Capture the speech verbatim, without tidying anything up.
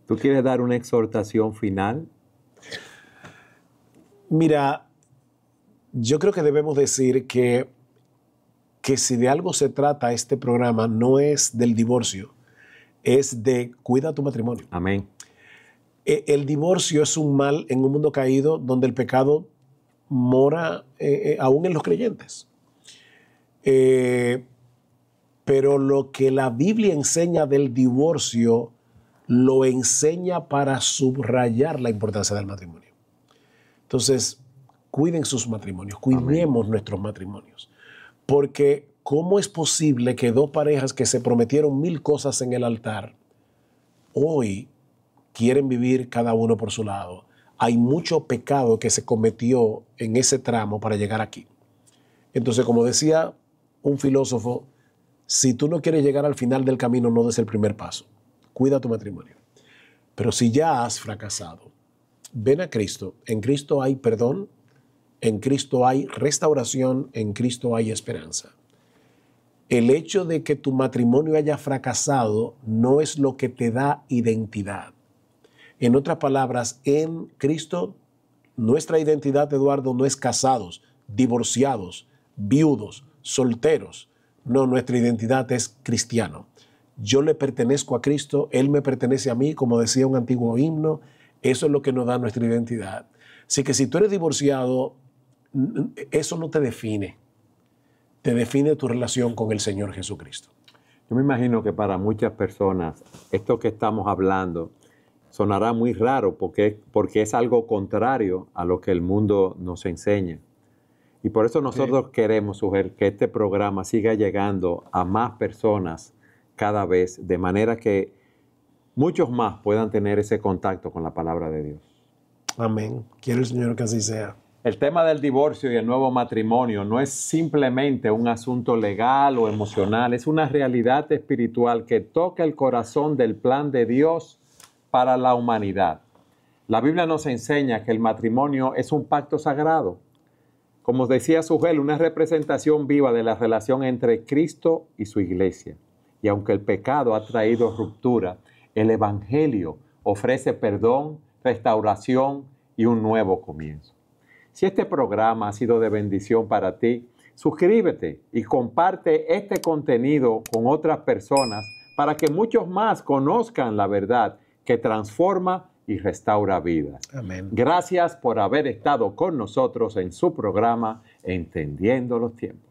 ¿Tú quieres dar una exhortación final? Mira, yo creo que debemos decir que, que si de algo se trata este programa, no es del divorcio, es de cuida tu matrimonio. Amén. El divorcio es un mal en un mundo caído donde el pecado mora eh, eh, aún en los creyentes. Eh, pero lo que la Biblia enseña del divorcio lo enseña para subrayar la importancia del matrimonio. Entonces, cuiden sus matrimonios, cuidemos Amén. Nuestros matrimonios. Porque ¿cómo es posible que dos parejas que se prometieron mil cosas en el altar, hoy quieren vivir cada uno por su lado? Hay mucho pecado que se cometió en ese tramo para llegar aquí. Entonces, como decía un filósofo, si tú no quieres llegar al final del camino, no des el primer paso. Cuida tu matrimonio. Pero si ya has fracasado, ven a Cristo. En Cristo hay perdón, en Cristo hay restauración, en Cristo hay esperanza. El hecho de que tu matrimonio haya fracasado no es lo que te da identidad. En otras palabras, en Cristo, nuestra identidad, Eduardo, no es casados, divorciados, viudos, solteros. No, nuestra identidad es cristiano. Yo le pertenezco a Cristo, Él me pertenece a mí, como decía un antiguo himno. Eso es lo que nos da nuestra identidad. Así que si tú eres divorciado, eso no te define. Te define tu relación con el Señor Jesucristo. Yo me imagino que para muchas personas esto que estamos hablando sonará muy raro porque, porque es algo contrario a lo que el mundo nos enseña. Y por eso nosotros sí. queremos, Sugel, que este programa siga llegando a más personas cada vez, de manera que muchos más puedan tener ese contacto con la palabra de Dios. Amén. Quiere el Señor que así sea. El tema del divorcio y el nuevo matrimonio no es simplemente un asunto legal o emocional, es una realidad espiritual que toca el corazón del plan de Dios para la humanidad. La Biblia nos enseña que el matrimonio es un pacto sagrado. Como decía Sugel, una representación viva de la relación entre Cristo y su iglesia. Y aunque el pecado ha traído ruptura, el Evangelio ofrece perdón, restauración y un nuevo comienzo. Si este programa ha sido de bendición para ti, suscríbete y comparte este contenido con otras personas para que muchos más conozcan la verdad que transforma y restaura vidas. Amén. Gracias por haber estado con nosotros en su programa Entendiendo los Tiempos.